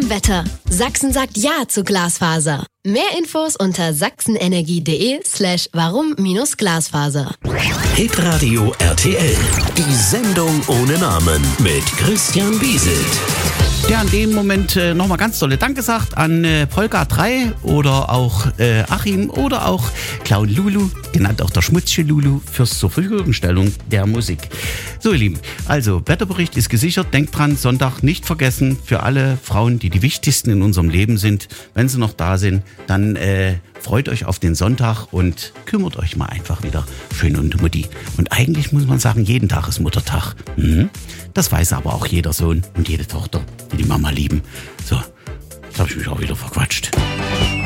dem Wetter. Sachsen sagt Ja zu Glasfaser. Mehr Infos unter sachsenenergie.de/warum-Glasfaser. Hitradio RTL. Die Sendung ohne Namen mit Christian Wieselt. Der in dem Moment nochmal ganz tolle Danke sagt an Polka 3 oder auch Achim oder auch Clown Lulu, genannt auch der Schmutzche Lulu, fürs zur Verfügungstellung der Musik. So ihr Lieben, also Wetterbericht ist gesichert. Denkt dran, Sonntag nicht vergessen für alle Frauen, die wichtigsten in unserem Leben sind. Wenn sie noch da sind, dann freut euch auf den Sonntag und kümmert euch mal einfach wieder schön um die Mutti. Und eigentlich muss man sagen, jeden Tag ist Muttertag. Das weiß aber auch jeder Sohn und jede Tochter, die die Mama lieben. So, jetzt habe ich mich auch wieder verquatscht.